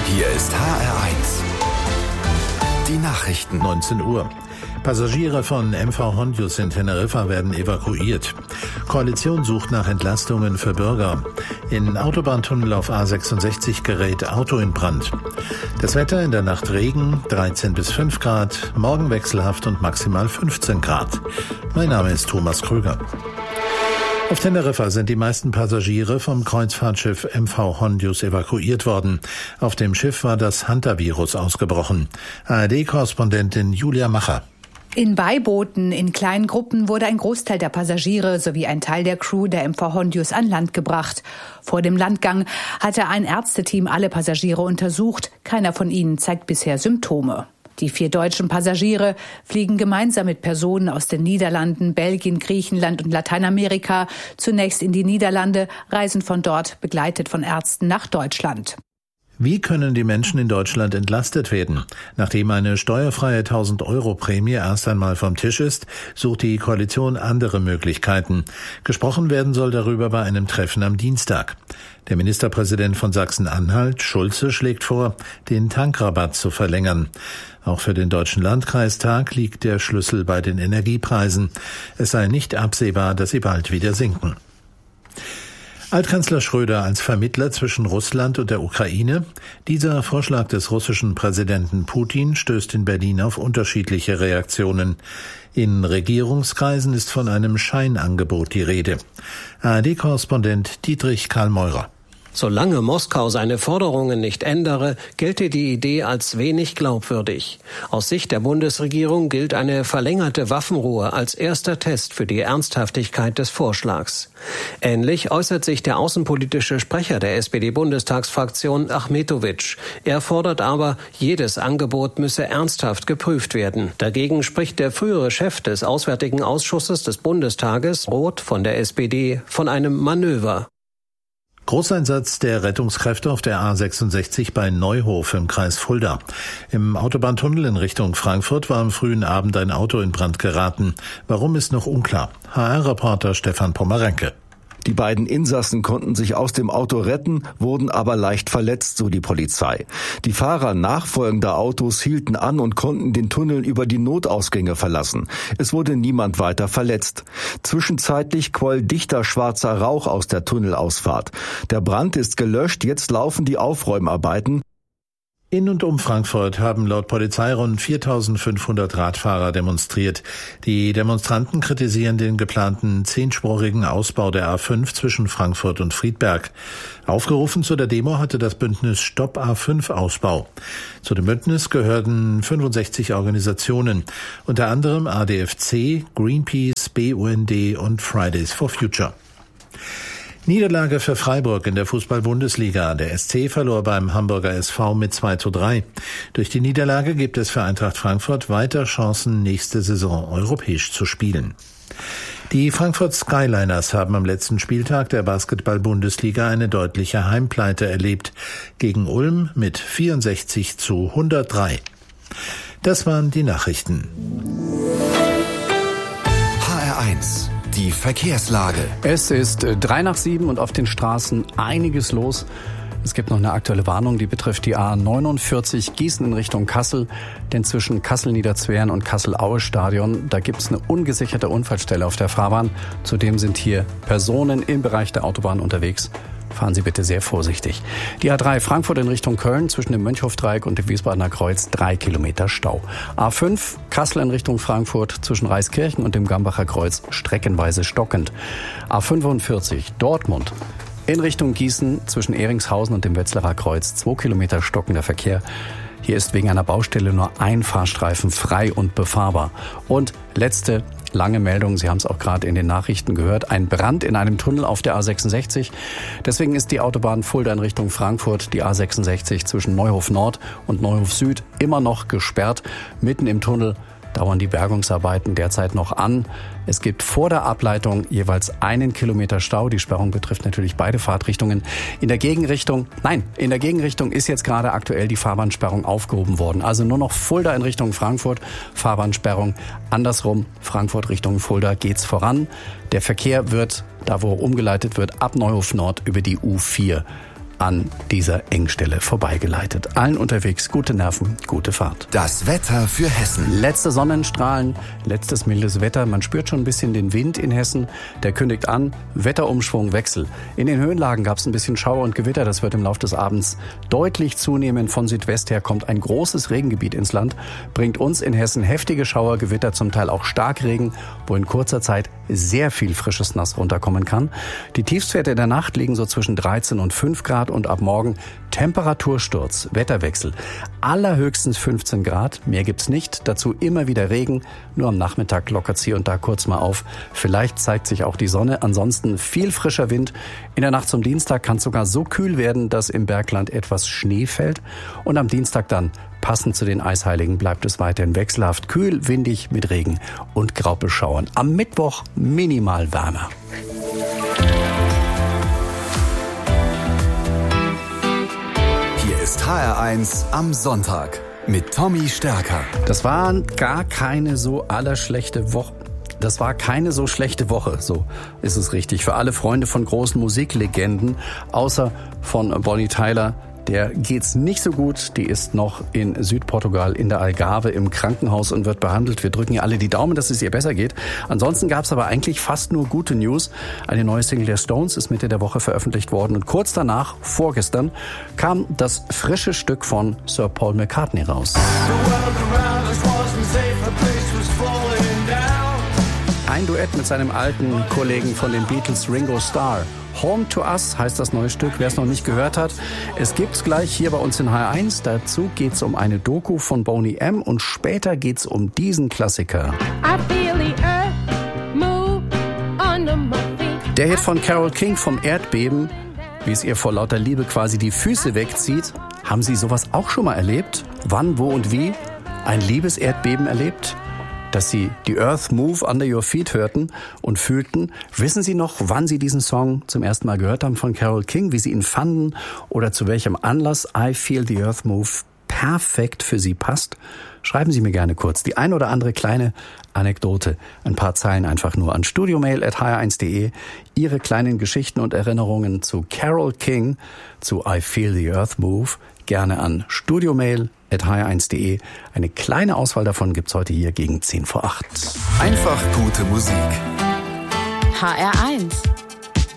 Hier ist HR1. Die Nachrichten. 19 Uhr. Passagiere von MV Hondius in Teneriffa werden evakuiert. Koalition sucht nach Entlastungen für Bürger. In Autobahntunnel auf A66 gerät Auto in Brand. Das Wetter: in der Nacht Regen, 13 bis 5 Grad, morgen wechselhaft und maximal 15 Grad. Mein Name ist Thomas Krüger. Auf Teneriffa sind die meisten Passagiere vom Kreuzfahrtschiff MV Hondius evakuiert worden. Auf dem Schiff war das Hantavirus ausgebrochen. ARD-Korrespondentin Julia Macher. In Beibooten in kleinen Gruppen wurde ein Großteil der Passagiere sowie ein Teil der Crew der MV Hondius an Land gebracht. Vor dem Landgang hatte ein Ärzteteam alle Passagiere untersucht. Keiner von ihnen zeigt bisher Symptome. Die 4 deutschen Passagiere fliegen gemeinsam mit Personen aus den Niederlanden, Belgien, Griechenland und Lateinamerika zunächst in die Niederlande, reisen von dort begleitet von Ärzten nach Deutschland. Wie können die Menschen in Deutschland entlastet werden? Nachdem eine steuerfreie 1.000-Euro-Prämie erst einmal vom Tisch ist, sucht die Koalition andere Möglichkeiten. Gesprochen werden soll darüber bei einem Treffen am Dienstag. Der Ministerpräsident von Sachsen-Anhalt, Schulze, schlägt vor, den Tankrabatt zu verlängern. Auch für den Deutschen Landkreistag liegt der Schlüssel bei den Energiepreisen. Es sei nicht absehbar, dass sie bald wieder sinken. Altkanzler Schröder als Vermittler zwischen Russland und der Ukraine. Dieser Vorschlag des russischen Präsidenten Putin stößt in Berlin auf unterschiedliche Reaktionen. In Regierungskreisen ist von einem Scheinangebot die Rede. ARD-Korrespondent Dietrich Karl-Meurer. Solange Moskau seine Forderungen nicht ändere, gelte die Idee als wenig glaubwürdig. Aus Sicht der Bundesregierung gilt eine verlängerte Waffenruhe als erster Test für die Ernsthaftigkeit des Vorschlags. Ähnlich äußert sich der außenpolitische Sprecher der SPD-Bundestagsfraktion Achmetowitsch. Er fordert aber, jedes Angebot müsse ernsthaft geprüft werden. Dagegen spricht der frühere Chef des Auswärtigen Ausschusses des Bundestages, Roth von der SPD, von einem Manöver. Großeinsatz der Rettungskräfte auf der A66 bei Neuhof im Kreis Fulda. Im Autobahntunnel in Richtung Frankfurt war am frühen Abend ein Auto in Brand geraten. Warum, ist noch unklar. HR-Reporter Stefan Pomerenke. Die beiden Insassen konnten sich aus dem Auto retten, wurden aber leicht verletzt, so die Polizei. Die Fahrer nachfolgender Autos hielten an und konnten den Tunnel über die Notausgänge verlassen. Es wurde niemand weiter verletzt. Zwischenzeitlich quoll dichter schwarzer Rauch aus der Tunnelausfahrt. Der Brand ist gelöscht, jetzt laufen die Aufräumarbeiten. In und um Frankfurt haben laut Polizei rund 4.500 Radfahrer demonstriert. Die Demonstranten kritisieren den geplanten 10-spurigen Ausbau der A5 zwischen Frankfurt und Friedberg. Aufgerufen zu der Demo hatte das Bündnis Stopp A5-Ausbau. Zu dem Bündnis gehörten 65 Organisationen, unter anderem ADFC, Greenpeace, BUND und Fridays for Future. Niederlage für Freiburg in der Fußball-Bundesliga. Der SC verlor beim Hamburger SV mit 2:3. Durch die Niederlage gibt es für Eintracht Frankfurt weiter Chancen, nächste Saison europäisch zu spielen. Die Frankfurt Skyliners haben am letzten Spieltag der Basketball-Bundesliga eine deutliche Heimpleite erlebt. Gegen Ulm mit 64:103. Das waren die Nachrichten. HR1. Die Verkehrslage. Es ist 6:03 und auf den Straßen einiges los. Es gibt noch eine aktuelle Warnung, die betrifft die A49 Gießen in Richtung Kassel. Denn zwischen Kassel-Niederzweren und Kassel-Aue-Stadion, da gibt es eine ungesicherte Unfallstelle auf der Fahrbahn. Zudem sind hier Personen im Bereich der Autobahn unterwegs. Fahren Sie bitte sehr vorsichtig. Die A3 Frankfurt in Richtung Köln zwischen dem Mönchhofdreieck und dem Wiesbadener Kreuz 3 Kilometer Stau. A5 Kassel in Richtung Frankfurt zwischen Reiskirchen und dem Gambacher Kreuz streckenweise stockend. A45 Dortmund in Richtung Gießen zwischen Ehringshausen und dem Wetzlarer Kreuz 2 Kilometer stockender Verkehr. Hier ist wegen einer Baustelle nur ein Fahrstreifen frei und befahrbar. Und letzte lange Meldung, Sie haben es auch gerade in den Nachrichten gehört, ein Brand in einem Tunnel auf der A66. Deswegen ist die Autobahn Fulda in Richtung Frankfurt, die A66 zwischen Neuhof Nord und Neuhof Süd immer noch gesperrt. Mitten im Tunnel dauern die Bergungsarbeiten derzeit noch an. Es gibt vor der Ableitung jeweils 1 Kilometer Stau. Die Sperrung betrifft natürlich beide Fahrtrichtungen. In der Gegenrichtung ist jetzt gerade aktuell die Fahrbahnsperrung aufgehoben worden. Also nur noch Fulda in Richtung Frankfurt, Fahrbahnsperrung. Andersrum, Frankfurt Richtung Fulda geht's voran. Der Verkehr wird, da wo umgeleitet wird, ab Neuhof Nord über die U4 an dieser Engstelle vorbeigeleitet. Allen unterwegs gute Nerven, gute Fahrt. Das Wetter für Hessen. Letzte Sonnenstrahlen, letztes mildes Wetter. Man spürt schon ein bisschen den Wind in Hessen. Der kündigt an, Wetterumschwung, Wechsel. In den Höhenlagen gab es ein bisschen Schauer und Gewitter. Das wird im Laufe des Abends deutlich zunehmen. Von Südwest her kommt ein großes Regengebiet ins Land, bringt uns in Hessen heftige Schauer, Gewitter, zum Teil auch Starkregen, wo in kurzer Zeit sehr viel frisches Nass runterkommen kann. Die Tiefstwerte der Nacht liegen so zwischen 13 und 5 Grad und ab morgen Temperatursturz, Wetterwechsel. Allerhöchstens 15 Grad, mehr gibt's nicht. Dazu immer wieder Regen, nur am Nachmittag lockert's hier und da kurz mal auf. Vielleicht zeigt sich auch die Sonne, ansonsten viel frischer Wind. In der Nacht zum Dienstag kann es sogar so kühl werden, dass im Bergland etwas Schnee fällt. Und am Dienstag dann, passend zu den Eisheiligen, bleibt es weiterhin wechselhaft kühl, windig mit Regen und Graupelschauern. Am Mittwoch minimal wärmer. Hier ist HR1 am Sonntag mit Tommy Stärker. Das war gar keine so allerschlechte Woche. Das war keine so schlechte Woche, so ist es richtig. Für alle Freunde von großen Musiklegenden, außer von Bonnie Tyler, der geht's nicht so gut. Die ist noch in Südportugal in der Algarve im Krankenhaus und wird behandelt. Wir drücken ihr alle die Daumen, dass es ihr besser geht. Ansonsten gab's aber eigentlich fast nur gute News. Eine neue Single der Stones ist Mitte der Woche veröffentlicht worden und kurz danach, vorgestern, kam das frische Stück von Sir Paul McCartney raus. Ein Duett mit seinem alten Kollegen von den Beatles, Ringo Starr. Home to Us heißt das neue Stück, wer es noch nicht gehört hat. Es gibt's gleich hier bei uns in HR1. Dazu geht's um eine Doku von Boney M. und später geht's um diesen Klassiker. Der Hit von Carole King vom Erdbeben, wie es ihr vor lauter Liebe quasi die Füße wegzieht. Haben Sie sowas auch schon mal erlebt? Wann, wo und wie? Ein Liebeserdbeben erlebt? Dass Sie die Earth Move Under Your Feet hörten und fühlten. Wissen Sie noch, wann Sie diesen Song zum ersten Mal gehört haben von Carole King, wie Sie ihn fanden oder zu welchem Anlass I Feel the Earth Move perfekt für Sie passt? Schreiben Sie mir gerne kurz die ein oder andere kleine Anekdote, ein paar Zeilen einfach nur an studiomail@hr1.de. Ihre kleinen Geschichten und Erinnerungen zu Carole King, zu I Feel the Earth Move, gerne an studiomail@hr1.de. Eine kleine Auswahl davon gibt's heute hier gegen 7:50. Einfach gute Musik. HR1